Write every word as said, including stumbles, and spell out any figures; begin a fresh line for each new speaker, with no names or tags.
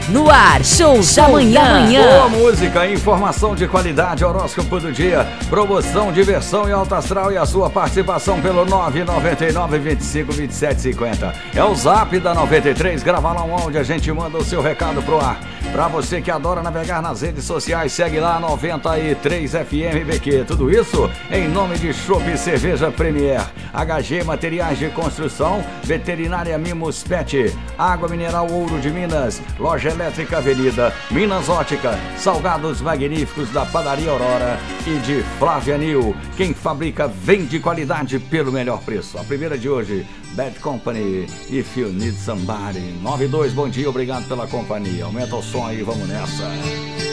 No ar, show da manhã.
Boa música, informação de qualidade, horóscopo do dia, promoção, diversão e alto astral e a sua participação pelo nove nove nove, vinte e cinco, vinte e sete, cinquenta. É o zap da noventa e três, grava lá um áudio, a gente manda o seu recado pro ar. Pra você que adora navegar nas redes sociais, segue lá noventa e três F M B Q. Tudo isso em nome de Chopp Cerveja Premier, H G Materiais de Construção, Veterinária Mimos Pet, Água Mineral Ouro de Minas, Loja Elétrica Avenida, Minas Ótica, Salgados Magníficos da Padaria Aurora e de Flávia Nil. Quem fabrica vende qualidade pelo melhor preço. A primeira de hoje, Bad Company, If You Need Somebody. nove dois, bom dia, obrigado pela companhia. Aumenta o som aí, vamos nessa.